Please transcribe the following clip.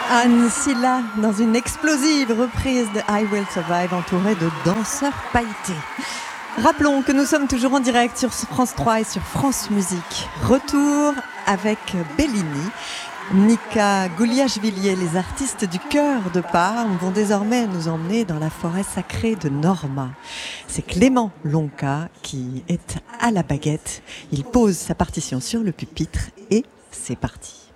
Anne Silla dans une explosive reprise de I Will Survive entourée de danseurs pailletés. Rappelons que nous sommes toujours en direct sur France 3 et sur France Musique. Retour avec Bellini. Nika Gouliashvili, les artistes du chœur de Parme vont désormais nous emmener dans la forêt sacrée de Norma. C'est Clément Lonca qui est à la baguette. Il pose sa partition sur le pupitre et c'est parti.